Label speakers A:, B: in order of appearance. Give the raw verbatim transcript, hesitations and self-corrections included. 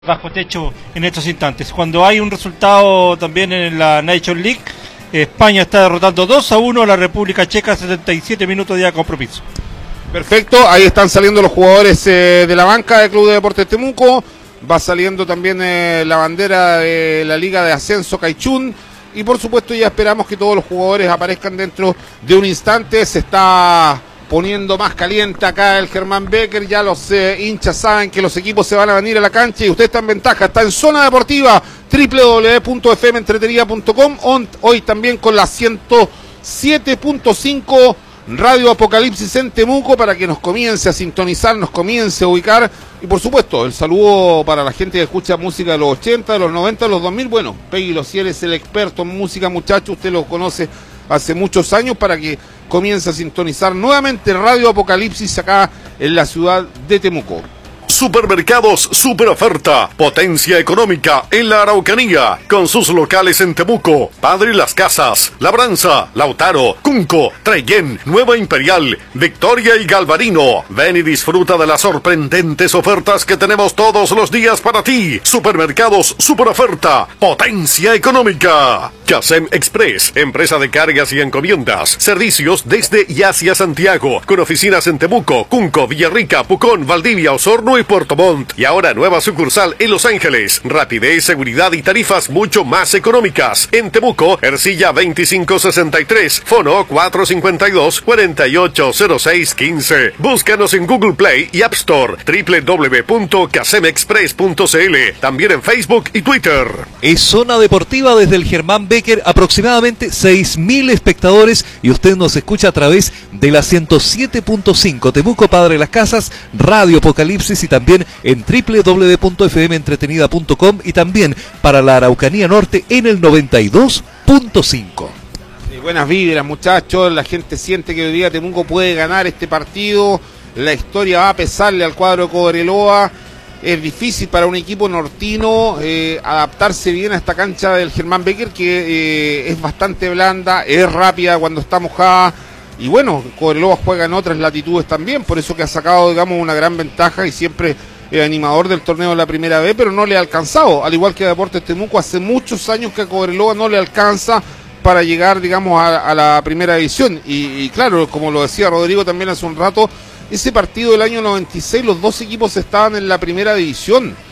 A: Bajo techo en estos instantes. Cuando hay un resultado también en la Nations League, España está derrotando dos a uno a la República Checa, setenta y siete minutos de compromiso.
B: Perfecto, ahí están saliendo los jugadores eh, de la banca del Club de Deportes Temuco. Va saliendo también eh, la bandera de la Liga de Ascenso Caichún. Y por supuesto ya esperamos que todos los jugadores aparezcan dentro de un instante. Se está poniendo más caliente acá el Germán Becker. Ya los eh, hinchas saben que los equipos se van a venir a la cancha y usted está en ventaja. Está en Zona Deportiva, doble u doble u doble u punto f m entretenida punto com. Hoy también con la ciento siete punto cinco Radio Apocalipsis en Temuco, para que nos comience a sintonizar, nos comience a ubicar. Y por supuesto, el saludo para la gente que escucha música de los ochenta, de los noventa, de los dos mil. Bueno, Peggy Lociel es el experto en música, muchacho, usted lo conoce hace muchos años, para que comience a sintonizar nuevamente Radio Apocalipsis acá en la ciudad de Temuco.
C: Supermercados Super Oferta, potencia económica en la Araucanía, con sus locales en Temuco, Padre Las Casas, Labranza, Lautaro, Cunco, Trellén, Nueva Imperial, Victoria y Galvarino. Ven y disfruta de las sorprendentes ofertas que tenemos todos los días para ti. Supermercados Super Oferta, potencia económica. Casem Express, empresa de cargas y encomiendas, servicios desde y hacia Santiago, con oficinas en Temuco, Cunco, Villarrica, Pucón, Valdivia, Osorno y Puerto Montt. Y ahora nueva sucursal en Los Ángeles. Rapidez, seguridad y tarifas mucho más económicas. En Temuco, Ercilla veinticinco sesenta y tres, Fono cuatro cinco dos, cuatro ocho cero seis uno cinco. Búscanos en Google Play y App Store, doble u doble u doble u punto casem express punto c l. También en Facebook y Twitter.
D: Es Zona Deportiva desde el Germán Becker, aproximadamente seis mil espectadores, y usted nos escucha a través de la ciento siete punto cinco Temuco, Padre Las Casas, Radio Apocalipsis, y también en doble u doble u doble u punto f m entretenida punto com, y también para la Araucanía Norte en el noventa y dos punto cinco.
B: Sí, buenas vibras, muchachos. La gente siente que hoy día Temuco puede ganar este partido. La historia va a pesarle al cuadro de Cobreloa. Es difícil para un equipo nortino eh, adaptarse bien a esta cancha del Germán Becker, que eh, es bastante blanda, es rápida cuando está mojada. Y bueno, Cobreloa juega en otras latitudes también, por eso que ha sacado, digamos, una gran ventaja y siempre eh, animador del torneo de la primera B, pero no le ha alcanzado. Al igual que Deportes Temuco, hace muchos años que a Cobreloa no le alcanza para llegar, digamos, a, a la primera división. Y, y claro, como lo decía Rodrigo también hace un rato, ese partido del año noventa y seis, los dos equipos estaban en la primera división.